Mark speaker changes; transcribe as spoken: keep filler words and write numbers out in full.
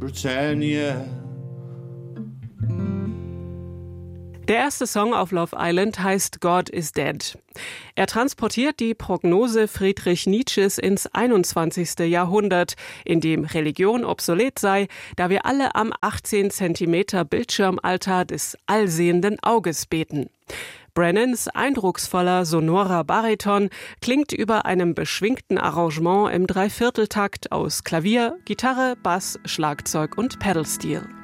Speaker 1: Britannia.
Speaker 2: Der erste Song auf Love Island heißt God is Dead. Er transportiert die Prognose Friedrich Nietzsches ins einundzwanzigste Jahrhundert, in dem Religion obsolet sei, da wir alle am achtzehn Zentimeter Bildschirmaltar des allsehenden Auges beten. Brennans eindrucksvoller, sonorer Bariton klingt über einem beschwingten Arrangement im Dreivierteltakt aus Klavier, Gitarre, Bass, Schlagzeug und Pedalsteel.